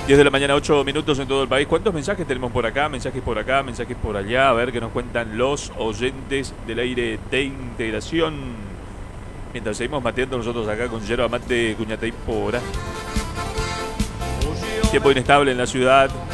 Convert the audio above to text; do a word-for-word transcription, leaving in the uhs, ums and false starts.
diez de la mañana, ocho minutos en todo el país. ¿Cuántos mensajes tenemos por acá? Mensajes por acá, mensajes por allá. A ver qué nos cuentan los oyentes del aire de integración. Mientras seguimos mateando nosotros acá con yerba mate, cuñata y pora. Tiempo inestable en la ciudad.